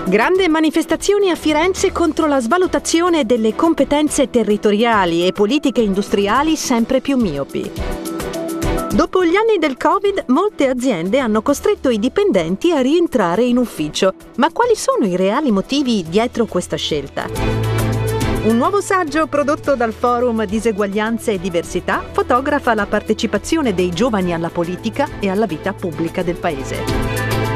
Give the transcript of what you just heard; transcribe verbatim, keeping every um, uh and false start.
Grandi manifestazioni a Firenze contro la svalutazione delle competenze territoriali e politiche industriali sempre più miopi. Dopo gli anni del Covid, molte aziende hanno costretto i dipendenti a rientrare in ufficio. Ma quali sono i reali motivi dietro questa scelta? Un nuovo saggio prodotto dal Forum Diseguaglianze e Diversità fotografa la partecipazione dei giovani alla politica e alla vita pubblica del Paese.